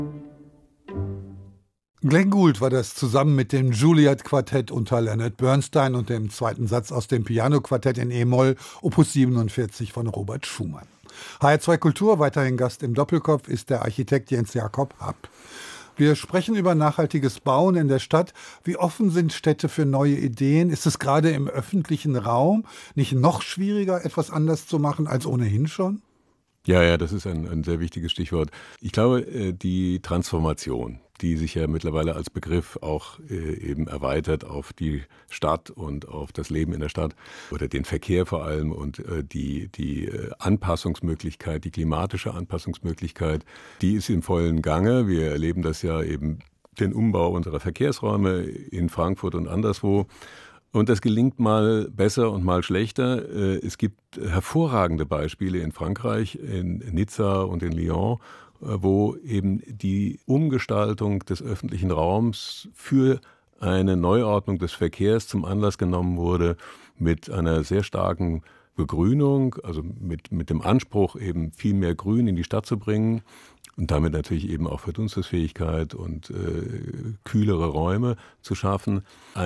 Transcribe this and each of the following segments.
Glenn Gould war das zusammen mit dem Juilliard-Quartett unter Leonard Bernstein und dem zweiten Satz aus dem Piano-Quartett in E-Moll, Opus 47 von Robert Schumann. HR2 Kultur, weiterhin Gast im Doppelkopf, ist der Architekt Jens Jakob Happ. Wir sprechen über nachhaltiges Bauen in der Stadt. Wie offen sind Städte für neue Ideen? Ist es gerade im öffentlichen Raum nicht noch schwieriger, etwas anders zu machen als ohnehin schon? Ja, das ist ein sehr wichtiges Stichwort. Ich glaube, die Transformation, die sich ja mittlerweile als Begriff auch eben erweitert auf die Stadt und auf das Leben in der Stadt oder den Verkehr vor allem und die Anpassungsmöglichkeit, die klimatische Anpassungsmöglichkeit, die ist im vollen Gange. Wir erleben das ja eben den Umbau unserer Verkehrsräume in Frankfurt und anderswo. Und das gelingt mal besser und mal schlechter. Es gibt hervorragende Beispiele in Frankreich, in Nizza und in Lyon, wo eben die Umgestaltung des öffentlichen Raums für eine Neuordnung des Verkehrs zum Anlass genommen wurde, mit einer sehr starken Begrünung, also mit dem Anspruch, eben viel mehr Grün in die Stadt zu bringen und damit natürlich eben auch Verdunstungsfähigkeit und kühlere Räume zu schaffen.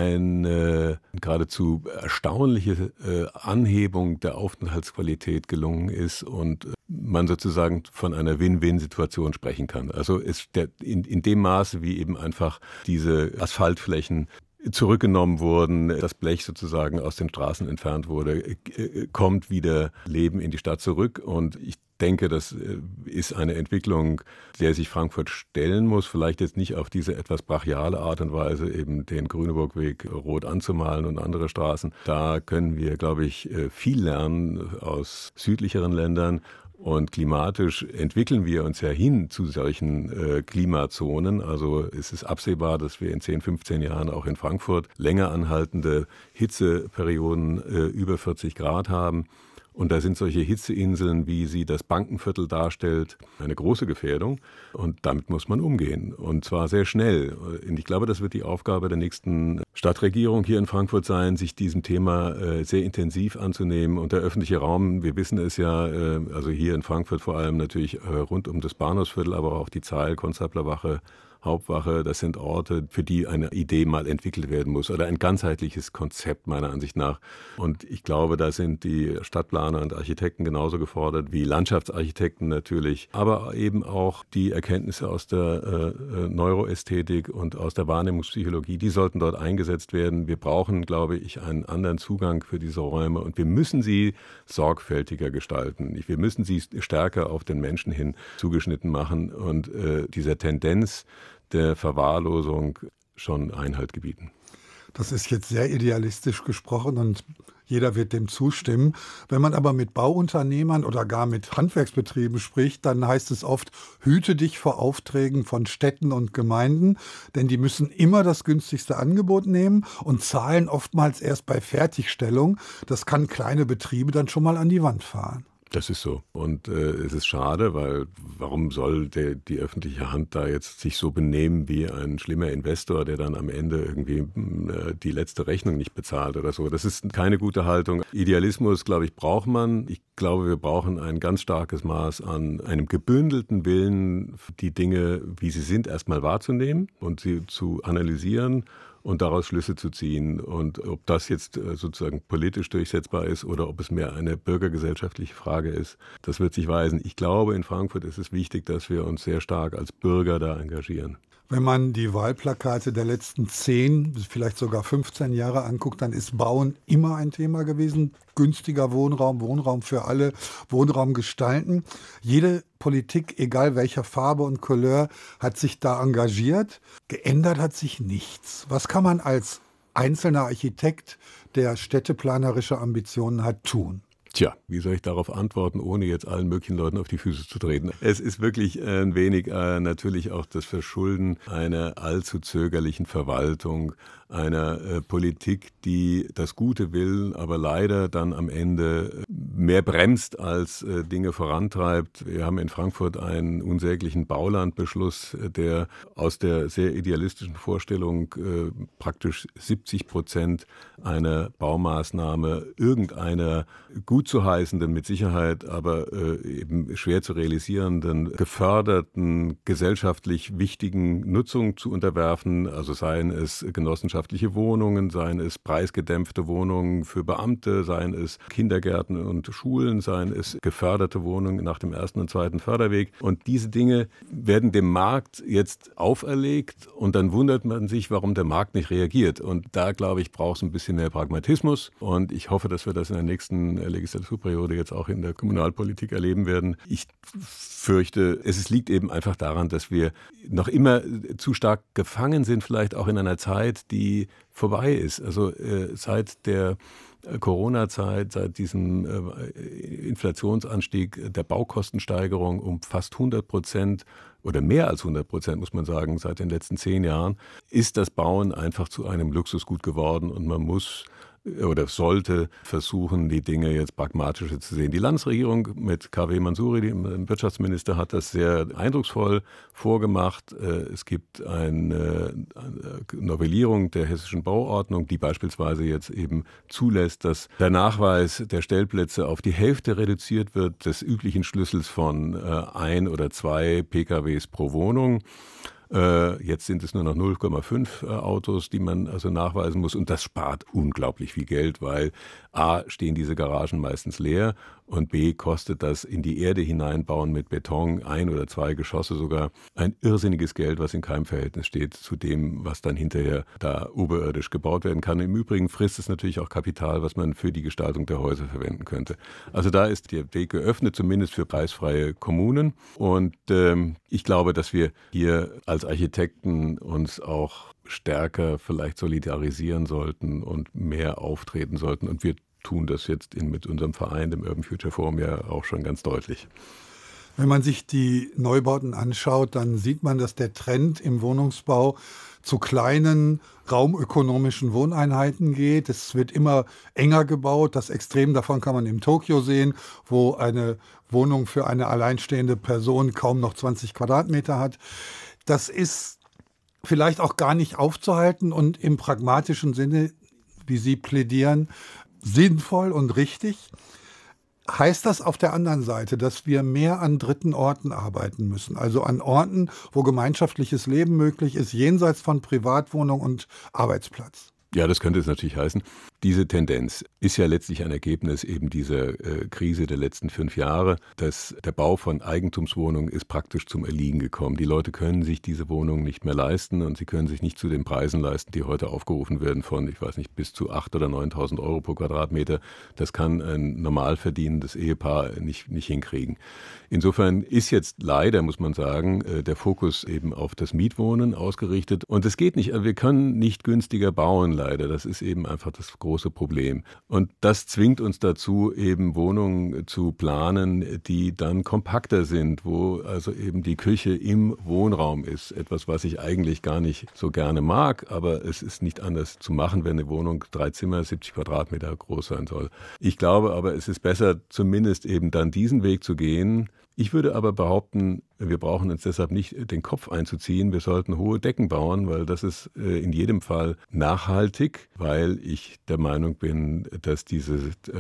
Eine geradezu erstaunliche Anhebung der Aufenthaltsqualität gelungen ist und man sozusagen von einer Win-Win-Situation sprechen kann. Also in dem Maße, wie eben einfach diese Asphaltflächen zurückgenommen wurden, das Blech sozusagen aus den Straßen entfernt wurde, kommt wieder Leben in die Stadt zurück. Und ich denke, das ist eine Entwicklung, der sich Frankfurt stellen muss. Vielleicht jetzt nicht auf diese etwas brachiale Art und Weise, eben den Grüneburgweg rot anzumalen und andere Straßen. Da können wir, glaube ich, viel lernen aus südlicheren Ländern. Und klimatisch entwickeln wir uns ja hin zu solchen Klimazonen. Also es ist absehbar, dass wir in 10, 15 Jahren auch in Frankfurt länger anhaltende Hitzeperioden über 40 Grad haben. Und da sind solche Hitzeinseln, wie sie das Bankenviertel darstellt, eine große Gefährdung. Und damit muss man umgehen. Und zwar sehr schnell. Und ich glaube, das wird die Aufgabe der nächsten Stadtregierung hier in Frankfurt sein, sich diesem Thema sehr intensiv anzunehmen. Und der öffentliche Raum, wir wissen es ja, also hier in Frankfurt vor allem natürlich rund um das Bahnhofsviertel, aber auch die Zeil, Konstablerwache, Hauptwache, das sind Orte, für die eine Idee mal entwickelt werden muss oder ein ganzheitliches Konzept meiner Ansicht nach. Und ich glaube, da sind die Stadtplaner und Architekten genauso gefordert wie Landschaftsarchitekten natürlich, aber eben auch die Erkenntnisse aus der Neuroästhetik und aus der Wahrnehmungspsychologie, die sollten dort eingesetzt werden. Wir brauchen, glaube ich, einen anderen Zugang für diese Räume und wir müssen sie sorgfältiger gestalten. Wir müssen sie stärker auf den Menschen hin zugeschnitten machen und dieser Tendenz der Verwahrlosung schon Einhalt gebieten. Das ist jetzt sehr idealistisch gesprochen und jeder wird dem zustimmen. Wenn man aber mit Bauunternehmern oder gar mit Handwerksbetrieben spricht, dann heißt es oft, hüte dich vor Aufträgen von Städten und Gemeinden, denn die müssen immer das günstigste Angebot nehmen und zahlen oftmals erst bei Fertigstellung. Das kann kleine Betriebe dann schon mal an die Wand fahren. Das ist so. Und es ist schade, weil warum soll die öffentliche Hand da jetzt sich so benehmen wie ein schlimmer Investor, der dann am Ende irgendwie die letzte Rechnung nicht bezahlt oder so. Das ist keine gute Haltung. Idealismus, glaube ich, braucht man. Ich glaube, wir brauchen ein ganz starkes Maß an einem gebündelten Willen, die Dinge, wie sie sind, erstmal wahrzunehmen und sie zu analysieren und daraus Schlüsse zu ziehen. Und ob das jetzt sozusagen politisch durchsetzbar ist oder ob es mehr eine bürgergesellschaftliche Frage ist, das wird sich weisen. Ich glaube, in Frankfurt ist es wichtig, dass wir uns sehr stark als Bürger da engagieren. Wenn man die Wahlplakate der letzten 10, vielleicht sogar 15 Jahre anguckt, dann ist Bauen immer ein Thema gewesen. Günstiger Wohnraum, Wohnraum für alle, Wohnraum gestalten. Jede Politik, egal welcher Farbe und Couleur, hat sich da engagiert. Geändert hat sich nichts. Was kann man als einzelner Architekt, der städteplanerische Ambitionen hat, tun? Tja, wie soll ich darauf antworten, ohne jetzt allen möglichen Leuten auf die Füße zu treten? Es ist wirklich ein wenig natürlich auch das Verschulden einer allzu zögerlichen Verwaltung, einer Politik, die das Gute will, aber leider dann am Ende mehr bremst als Dinge vorantreibt. Wir haben in Frankfurt einen unsäglichen Baulandbeschluss, der aus der sehr idealistischen Vorstellung praktisch 70% einer Baumaßnahme irgendeiner gut gut zu heißenden, mit Sicherheit aber eben schwer zu realisierenden, geförderten, gesellschaftlich wichtigen Nutzungen zu unterwerfen. Also seien es genossenschaftliche Wohnungen, seien es preisgedämpfte Wohnungen für Beamte, seien es Kindergärten und Schulen, seien es geförderte Wohnungen nach dem ersten und zweiten Förderweg. Und diese Dinge werden dem Markt jetzt auferlegt und dann wundert man sich, warum der Markt nicht reagiert. Und da, glaube ich, braucht es ein bisschen mehr Pragmatismus. Und ich hoffe, dass wir das in der nächsten Legislaturperiode jetzt auch in der Kommunalpolitik erleben werden. Ich fürchte, es liegt eben einfach daran, dass wir noch immer zu stark gefangen sind, vielleicht auch in einer Zeit, die vorbei ist. Also seit der Corona-Zeit, seit diesem Inflationsanstieg der Baukostensteigerung um fast 100% oder mehr als 100%, muss man sagen, seit den letzten 10 Jahren, ist das Bauen einfach zu einem Luxusgut geworden und man muss oder sollte versuchen, die Dinge jetzt pragmatischer zu sehen. Die Landesregierung mit K.W. Mansouri, dem Wirtschaftsminister, hat das sehr eindrucksvoll vorgemacht. Es gibt eine Novellierung der hessischen Bauordnung, die beispielsweise jetzt eben zulässt, dass der Nachweis der Stellplätze auf die Hälfte reduziert wird, des üblichen Schlüssels von 1 oder 2 PKWs pro Wohnung. Jetzt sind es nur noch 0,5 Autos, die man also nachweisen muss. Und das spart unglaublich viel Geld, weil A, stehen diese Garagen meistens leer und B, kostet das in die Erde hineinbauen mit Beton, 1 oder 2 Geschosse sogar, ein irrsinniges Geld, was in keinem Verhältnis steht zu dem, was dann hinterher da oberirdisch gebaut werden kann. Im Übrigen frisst es natürlich auch Kapital, was man für die Gestaltung der Häuser verwenden könnte. Also da ist der Weg geöffnet, zumindest für preisfreie Kommunen. Und ich glaube, dass wir hier als Architekten uns auch stärker vielleicht solidarisieren sollten und mehr auftreten sollten. Und wir tun das jetzt mit unserem Verein, dem Urban Future Forum, ja auch schon ganz deutlich. Wenn man sich die Neubauten anschaut, dann sieht man, dass der Trend im Wohnungsbau zu kleinen raumökonomischen Wohneinheiten geht. Es wird immer enger gebaut. Das Extrem davon kann man in Tokio sehen, wo eine Wohnung für eine alleinstehende Person kaum noch 20 Quadratmeter hat. Das ist vielleicht auch gar nicht aufzuhalten und im pragmatischen Sinne, wie Sie plädieren, sinnvoll und richtig. Heißt das auf der anderen Seite, dass wir mehr an dritten Orten arbeiten müssen? Also an Orten, wo gemeinschaftliches Leben möglich ist, jenseits von Privatwohnung und Arbeitsplatz? Ja, das könnte es natürlich heißen. Diese Tendenz ist ja letztlich ein Ergebnis eben dieser Krise der letzten 5 Jahre. Der Bau von Eigentumswohnungen ist praktisch zum Erliegen gekommen. Die Leute können sich diese Wohnungen nicht mehr leisten und sie können sich nicht zu den Preisen leisten, die heute aufgerufen werden von, ich weiß nicht, bis zu 8.000 oder 9.000 Euro pro Quadratmeter. Das kann ein normal verdienendes Ehepaar nicht hinkriegen. Insofern ist jetzt leider, muss man sagen, der Fokus eben auf das Mietwohnen ausgerichtet. Und es geht nicht, wir können nicht günstiger bauen, leider. Das ist eben einfach das große Problem. Und das zwingt uns dazu, eben Wohnungen zu planen, die dann kompakter sind, wo also eben die Küche im Wohnraum ist. Etwas, was ich eigentlich gar nicht so gerne mag, aber es ist nicht anders zu machen, wenn eine Wohnung 3 Zimmer, 70 Quadratmeter groß sein soll. Ich glaube aber, es ist besser, zumindest eben dann diesen Weg zu gehen. Ich würde aber behaupten, wir brauchen uns deshalb nicht den Kopf einzuziehen. Wir sollten hohe Decken bauen, weil das ist in jedem Fall nachhaltig, weil ich der Meinung bin, dass diese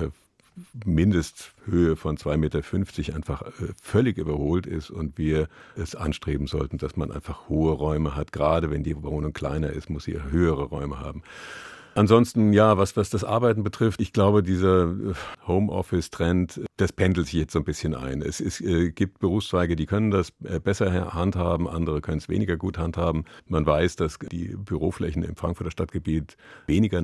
Mindesthöhe von 2,50 Meter einfach völlig überholt ist und wir es anstreben sollten, dass man einfach hohe Räume hat. Gerade wenn die Wohnung kleiner ist, muss sie höhere Räume haben. Ansonsten, ja, was das Arbeiten betrifft, ich glaube, dieser Homeoffice-Trend, das pendelt sich jetzt so ein bisschen ein. Es gibt Berufszweige, die können das besser handhaben, andere können es weniger gut handhaben. Man weiß, dass die Büroflächen im Frankfurter Stadtgebiet weniger